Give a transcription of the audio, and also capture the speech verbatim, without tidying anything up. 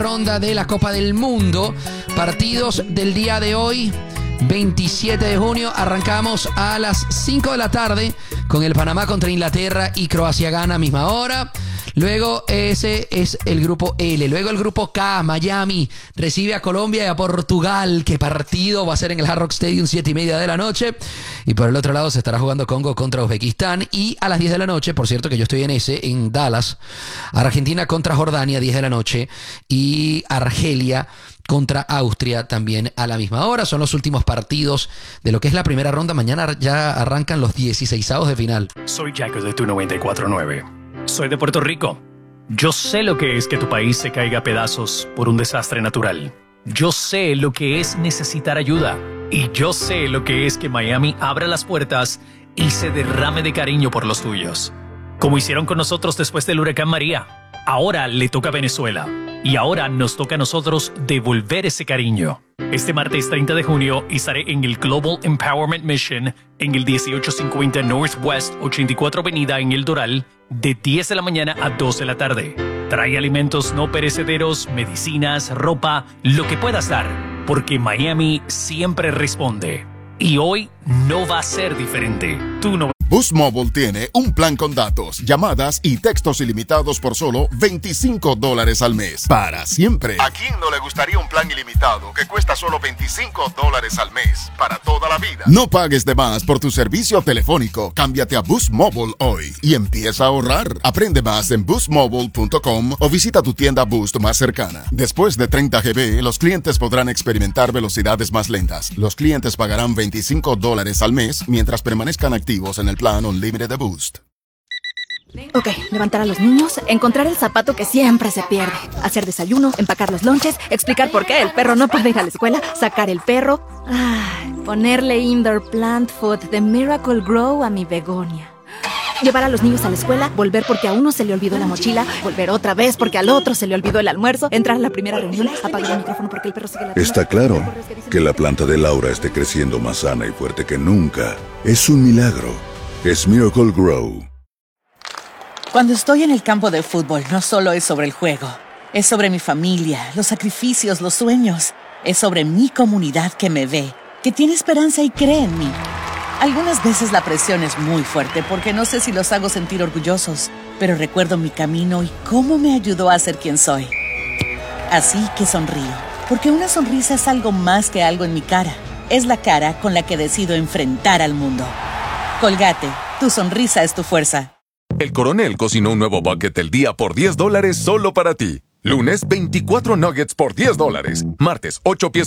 Ronda de la Copa del Mundo. Partidos del día de hoy, veintisiete de junio. Arrancamos a las cinco de la tarde con el Panamá contra Inglaterra y Croacia gana a misma hora. Luego ese es el grupo L. Luego el grupo K, Miami recibe a Colombia y a Portugal. ¿Qué partido va a ser en el Hard Rock Stadium? Siete y media de la noche. Y por el otro lado se estará jugando Congo contra Uzbekistán. Y a las diez de la noche, por cierto que yo estoy en ese, en Dallas, Argentina contra Jordania, diez de la noche. Y Argelia contra Austria también a la misma hora. Son los últimos partidos de lo que es la primera ronda. Mañana ya arrancan los dieciseisavos de final. Soy Jaco de Tu noventa y cuatro punto nueve. Soy de Puerto Rico. Yo sé lo que es que tu país se caiga a pedazos por un desastre natural. Yo sé lo que es necesitar ayuda. Y yo sé lo que es que Miami abra las puertas y se derrame de cariño por los tuyos. Como hicieron con nosotros después del huracán María. Ahora le toca a Venezuela. Y ahora nos toca a nosotros devolver ese cariño. Este martes treinta de junio estaré en el Global Empowerment Mission en el dieciocho cincuenta Northwest ochenta y cuatro Avenida en El Doral de diez de la mañana a dos de la tarde. Trae alimentos no perecederos, medicinas, ropa, lo que puedas dar, porque Miami siempre responde. Y hoy no va a ser diferente. Tú no. Boost Mobile tiene un plan con datos, llamadas y textos ilimitados por solo veinticinco dólares al mes. Para siempre. ¿A quién no le gustaría un plan ilimitado que cuesta solo veinticinco dólares al mes para toda la vida? No pagues de más por tu servicio telefónico. Cámbiate a Boost Mobile hoy y empieza a ahorrar. Aprende más en boost mobile punto com o visita tu tienda Boost más cercana. Después de treinta gigabytes, los clientes podrán experimentar velocidades más lentas. Los clientes pagarán veinticinco dólares al mes mientras permanezcan activos en el plan Unlimited de Boost. Ok, levantar a los niños, encontrar el zapato que siempre se pierde, hacer desayuno, empacar los lonches, explicar por qué el perro no puede ir a la escuela, sacar el perro, ay, ponerle indoor plant food de Miracle Grow a mi begonia. Llevar a los niños a la escuela, volver porque a uno se le olvidó la mochila, volver otra vez porque al otro se le olvidó el almuerzo, entrar a la primera reunión, apagar el micrófono porque el perro sigue la... Está claro que la planta de Laura esté creciendo más sana y fuerte que nunca. Es un milagro. Es Miracle Grow. Cuando estoy en el campo de fútbol, no solo es sobre el juego. Es sobre mi familia, los sacrificios, los sueños. Es sobre mi comunidad que me ve, que tiene esperanza y cree en mí. Algunas veces la presión es muy fuerte porque no sé si los hago sentir orgullosos, pero recuerdo mi camino y cómo me ayudó a ser quien soy. Así que sonrío, porque una sonrisa es algo más que algo en mi cara. Es la cara con la que decido enfrentar al mundo. Colgate, tu sonrisa es tu fuerza. El Coronel cocinó un nuevo bucket del día por diez dólares solo para ti. Lunes, veinticuatro nuggets por diez dólares. Martes, ocho piezas